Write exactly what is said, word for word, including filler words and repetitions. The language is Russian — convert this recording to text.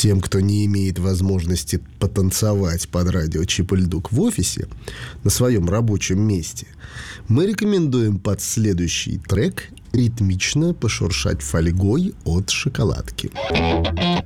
Тем, кто не имеет возможности потанцевать под радио «Чип и Льдук» в офисе на своем рабочем месте, мы рекомендуем под следующий трек ритмично пошуршать фольгой от шоколадки.